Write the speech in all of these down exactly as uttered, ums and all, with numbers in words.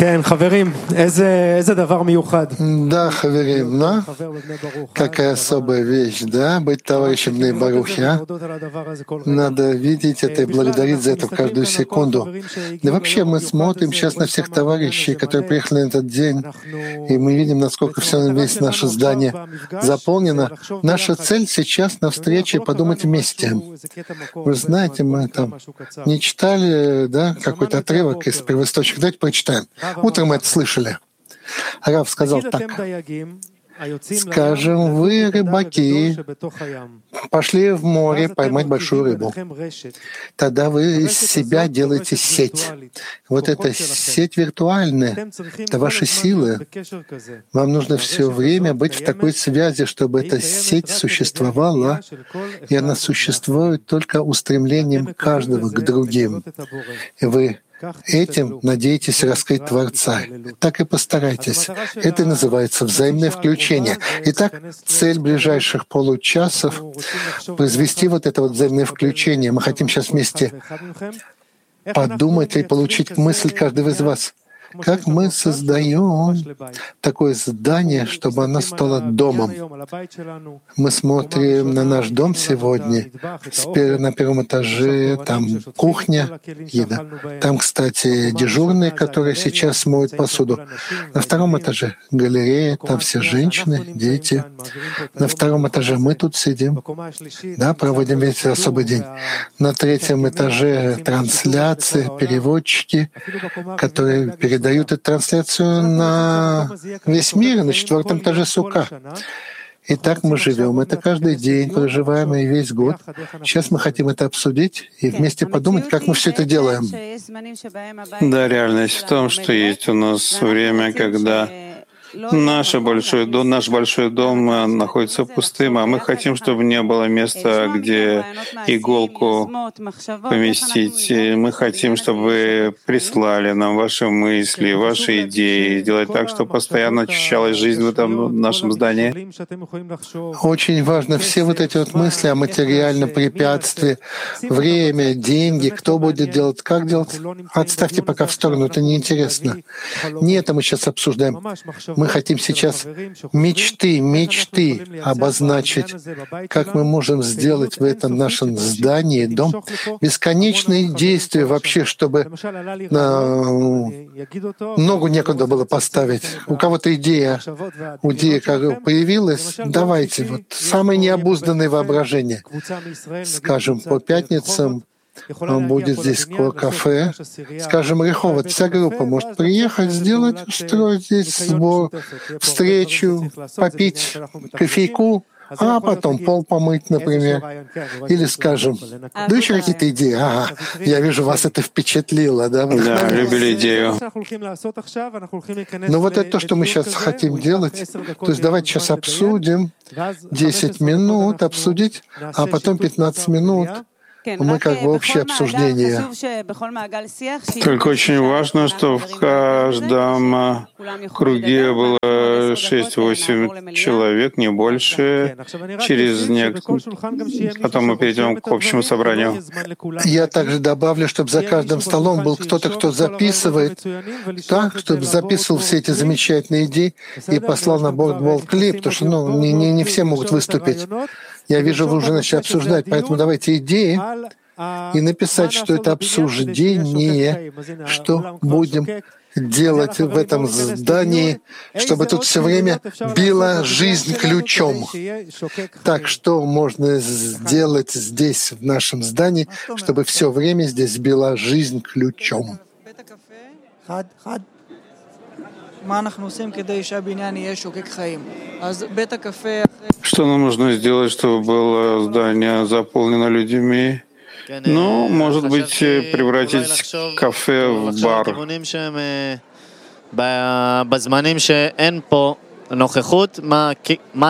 כן, חברים, איזה, איזה דבר מיוחד. Да, хаверим, да? Какая особая вещь, да, быть товарищем Бней Барухи, а? Надо видеть это и благодарить за это в каждую секунду. Да вообще мы смотрим сейчас на всех товарищей, которые приехали на этот день, и мы видим, насколько все весь наше здание заполнено. Наша цель сейчас на встрече подумать вместе. Вы знаете, мы там не читали, да, какой-то отрывок из первоисточника. Давайте прочитаем. Утром мы это слышали. Рав сказал так. Скажем, вы, рыбаки, пошли в море поймать большую рыбу. Тогда вы из себя делаете сеть. Вот эта сеть виртуальная, это ваши силы. Вам нужно все время быть в такой связи, чтобы эта сеть существовала, и она существует только устремлением каждого к другим. И вы этим надеетесь раскрыть Творца. Так и постарайтесь. Это и называется взаимное включение. Итак, цель ближайших получасов — произвести вот это вот взаимное включение. Мы хотим сейчас вместе подумать и получить мысль каждого из вас. Как мы создаем такое здание, чтобы оно стало домом? Мы смотрим на наш дом сегодня. На первом этаже там кухня, еда. Там, кстати, дежурные, которые сейчас моют посуду. На втором этаже галерея, там все женщины, дети. На втором этаже мы тут сидим, да, проводим весь особый день. На третьем этаже трансляции, переводчики, которые передают дают эту трансляцию на весь мир, на четвертом этаже сука. И так мы живем. Это каждый день проживаем и весь год. Сейчас мы хотим это обсудить и вместе подумать, как мы все это делаем. Да, реальность в том, что есть у нас время, когда Наш большой дом, наш большой дом находится пустым, а мы хотим, чтобы не было места, где иголку поместить. Мы хотим, чтобы вы прислали нам ваши мысли, ваши идеи, сделать так, чтобы постоянно ощущалась жизнь в этом нашем здании. Очень важно все вот эти вот мысли о материальном препятствии, время, деньги, кто будет делать, как делать. Отставьте пока в сторону, это неинтересно. Не это мы сейчас обсуждаем. Мы хотим сейчас мечты, мечты обозначить, как мы можем сделать в этом нашем здании дом, бесконечные действия вообще, чтобы на ногу некуда было поставить. У кого-то идея, идея как появилась, давайте, вот самое необузданное воображение. Скажем, по пятницам будет здесь кафе. Скажем, Реховод, вся группа может приехать, сделать, устроить здесь сбор, встречу, попить кофейку, а потом пол помыть, например. Или, скажем, да еще какие-то идеи. Ага, я вижу, вас это впечатлило, да? Да, любили идею. Ну вот это то, что мы сейчас хотим делать. То есть давайте сейчас обсудим десять минут, обсудить, а потом пятнадцать минут. Мы как бы общее обсуждение. Только очень важно, что в каждом круге было шесть-восемь человек, не больше. Через некоторое... Потом мы перейдем к общему собранию. Я также добавлю, чтобы за каждым столом был кто-то, кто записывает, так, чтобы записывал все эти замечательные идеи и послал на борт клип, потому что ну, не, не, не все могут выступить. Я вижу, вы уже начали обсуждать, поэтому давайте идеи и написать, что это обсуждение, что будем делать в этом здании, чтобы тут все время била жизнь ключом. Так, что можно сделать здесь, в нашем здании, чтобы все время здесь била жизнь ключом? Что нам нужно сделать, чтобы было здание заполнено людьми? Ну, может быть, превратить кафе в бар.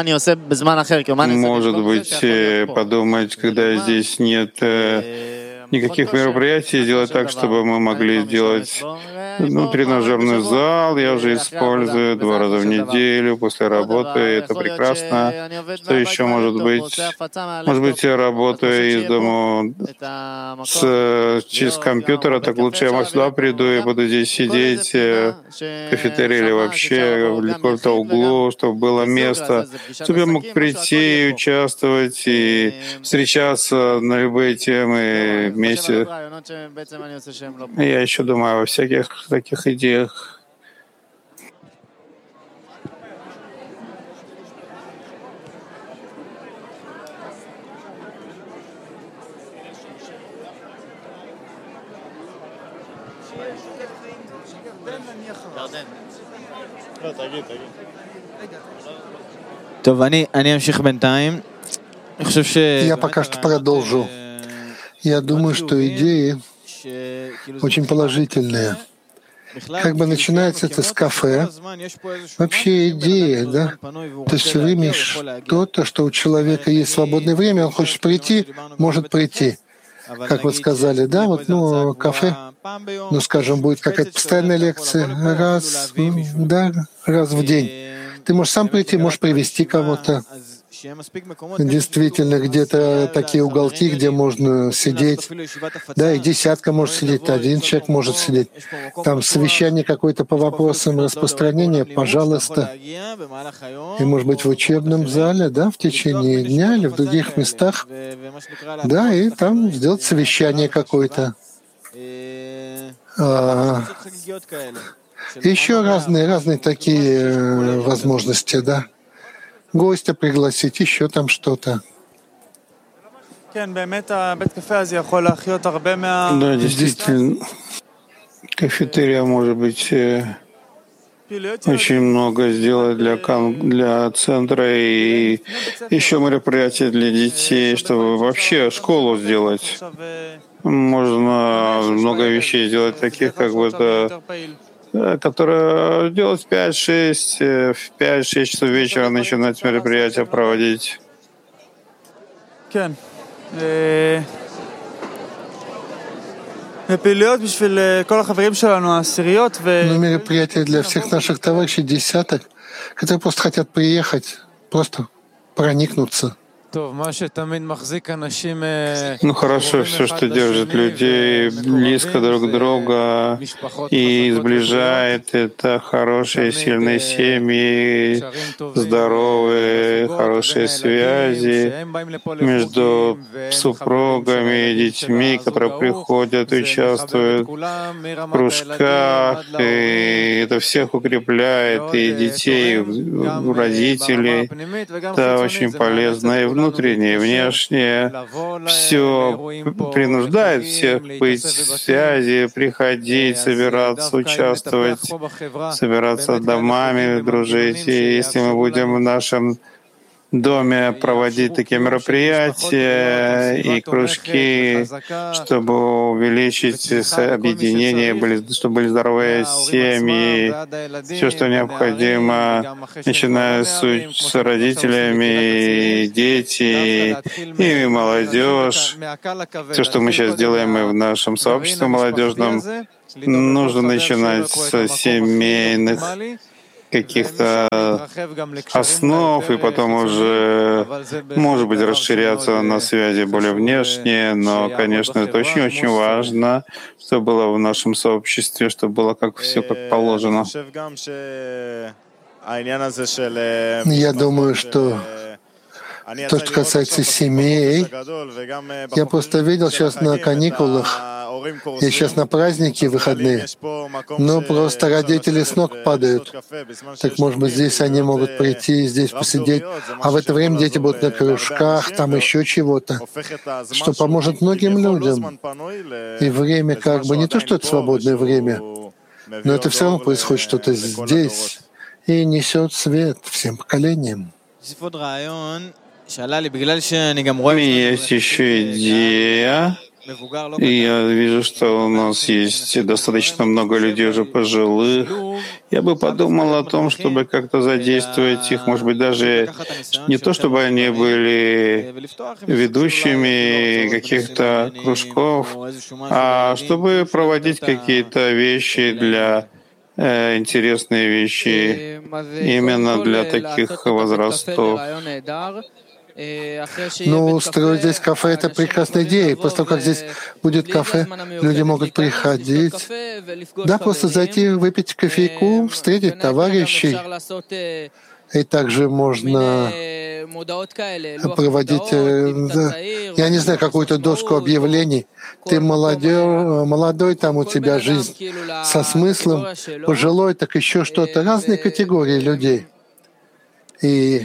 Может быть, подумать, когда здесь нет никаких мероприятий, сделать так, чтобы мы могли сделать ну, тренажерный зал. Я уже использую два раза в неделю после работы. Это прекрасно. Что еще может быть? Может быть, я работаю из дома с, через компьютер, а так лучше я сюда приду и буду здесь сидеть в кафетерии или вообще в каком-то углу, чтобы было место, чтобы я мог прийти и участвовать и встречаться на любые темы вместе. Я еще думаю о всяких таких идеях. Я пока что продолжу. Я думаю, что идеи очень положительные. Как бы начинается это с кафе. Вообще идея, да? То есть все время что-то, что у человека есть свободное время, он хочет прийти, может прийти. Как вы сказали, да, вот, ну, кафе, ну, скажем, будет какая-то постоянная лекция раз, да, раз в день. Ты можешь сам прийти, можешь привести кого-то. Действительно, где-то такие уголки, где можно сидеть. Да, и десятка может сидеть, один человек может сидеть. Там совещание какое-то по вопросам распространения, пожалуйста. И, может быть, в учебном зале, да, в течение дня или в других местах. Да, и там сделать совещание какое-то. А, еще разные, разные такие возможности, да. Гостя пригласить, еще там что-то. Да, действительно, кафетерия может быть очень много сделать для, для центра и еще мероприятия для детей, чтобы вообще школу сделать. Можно много вещей сделать таких, как бы это которая делать в пять-шесть, в пять-шесть часов вечера начинать мероприятия проводить. Ну, мероприятия для всех наших товарищей десяток, которые просто хотят приехать, просто проникнуться. Ну хорошо, все, что держит людей близко друг друга и сближает, это хорошие, сильные семьи, здоровые, хорошие связи между супругами и детьми, которые приходят, участвуют в кружках, и это всех укрепляет, и детей, и родителей. Это очень полезно. И внутреннее, и внешнее, все принуждает всех быть в связи, приходить, собираться, участвовать, собираться домами, дружить. И если мы будем в нашем доме проводить такие мероприятия и кружки, чтобы увеличить объединение, чтобы были здоровые семьи, все, что необходимо, начиная с, с родителями, и дети, и молодежь. Все, что мы сейчас делаем в нашем сообществе молодежном, нужно начинать с семейных каких-то основ, и потом уже, может быть, расширяться на связи более внешние, но, конечно, это очень-очень важно, чтобы было в нашем сообществе, чтобы было как все как положено. Я думаю, что то, что касается семей, я просто видел сейчас на каникулах, и сейчас на праздники выходные, но просто родители с ног падают. Так, может быть, здесь они могут прийти, здесь посидеть, а в это время дети будут на кружках, там еще чего-то, что поможет многим людям. И время как бы не то, что это свободное время, но это все равно происходит что-то здесь и несет свет всем поколениям. Есть еще идея. И я вижу, что у нас есть достаточно много людей уже пожилых, Я бы подумал о том, чтобы как-то задействовать их, может быть, даже не то, чтобы они были ведущими каких-то кружков, а чтобы проводить какие-то вещи для э, интересные вещи именно для таких возрастов. Ну, устроить здесь кафе — это прекрасная идея. После того, как здесь будет кафе, люди могут приходить. Да, просто зайти, выпить кофейку, встретить товарищей. И также можно проводить, я не знаю, какую-то доску объявлений. Ты молодой, молодой, там у тебя жизнь со смыслом, пожилой, так еще что-то. Разные категории людей. И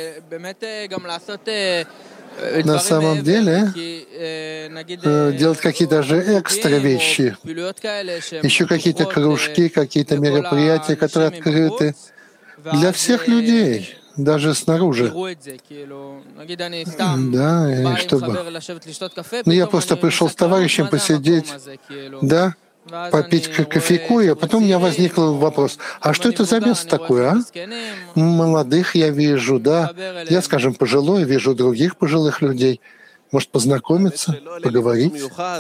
на самом деле делать какие-то даже экстра вещи, еще какие-то кружки, какие-то мероприятия, которые открыты для всех людей, даже снаружи. Да, и чтобы... Ну, я просто пришел с товарищем посидеть, да, попить кофейку, и потом у меня возник вопрос, а что это за место такое, а? Молодых я вижу, да, я, скажем, пожилой, вижу других пожилых людей. Может, познакомиться, поговорить?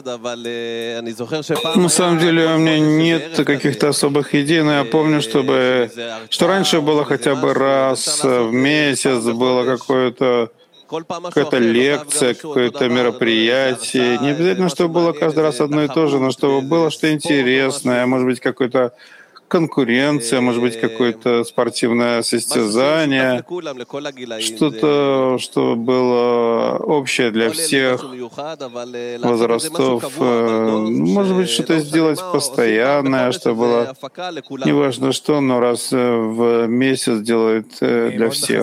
На самом деле у меня нет каких-то особых идей, но я помню, чтобы, что раньше было хотя бы раз в месяц, было какое-то какая-то лекция, какое-то мероприятие. Не обязательно, чтобы было каждый раз одно и то же, но чтобы было что-то интересное, может быть, какой-то конкуренция, может быть, какое-то спортивное состязание, что-то, что было общее для всех возрастов. Может быть, что-то сделать постоянное, что было неважно что, но раз в месяц делают для всех.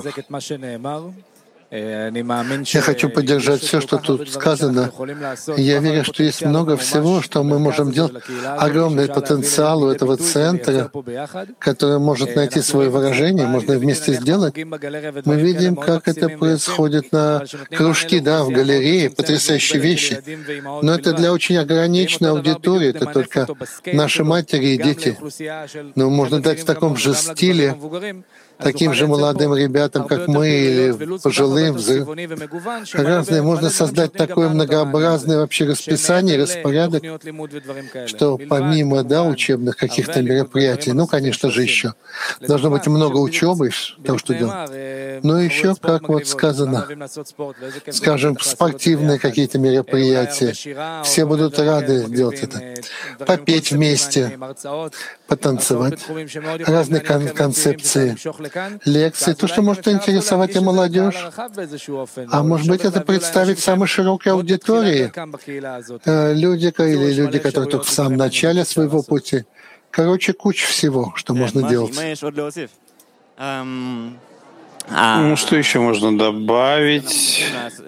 Я хочу поддержать все, что тут сказано. Я верю, что есть много всего, что мы можем делать. Огромный потенциал у этого центра, который может найти свое выражение, можно вместе сделать. Мы видим, как это происходит на кружке, да, в галерее, потрясающие вещи. Но это для очень ограниченной аудитории, это только наши матери и дети. Но можно дать в таком же стиле таким же молодым ребятам, как мы, или пожилым, разные. Можно создать такое многообразное вообще расписание, распорядок, что помимо, да, учебных каких-то мероприятий, ну, конечно же, еще должно быть много учебы, того, что делать. Но еще, как вот сказано, скажем, спортивные какие-то мероприятия. Все будут рады делать это. Попеть вместе, потанцевать, разные кон- концепции, лекции, то, что может интересовать и молодежь. А может быть, это представить самой широкой аудитории. Люди или люди, которые только в самом начале своего пути. Короче, куча всего, что можно делать. Ну, что еще можно добавить?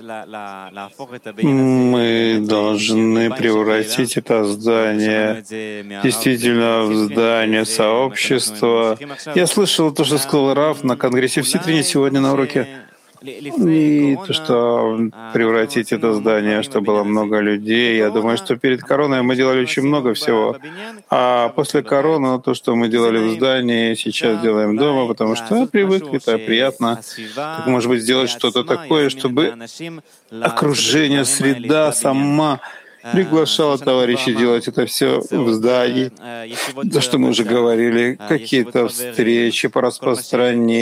Мы должны превратить это здание действительно в здание сообщества. Я слышал то, что сказал Раф на конгрессе в Ситрине сегодня на уроке. И то, что превратить это здание, чтобы было много людей. Я думаю, что перед короной мы делали очень много всего. А после короны то, что мы делали в здании, сейчас делаем дома, потому что привыкли, это приятно. Так, может быть, сделать что-то такое, чтобы окружение, среда сама приглашала товарищей делать это все в здании. То, что мы уже говорили, какие-то встречи по распространению.